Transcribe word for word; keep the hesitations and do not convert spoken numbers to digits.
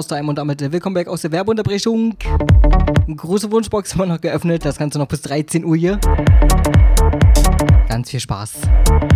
Time und damit willkommen back aus der Werbeunterbrechung. Große Wunschbox immer noch geöffnet, das Ganze noch bis dreizehn Uhr hier. Ganz viel Spaß.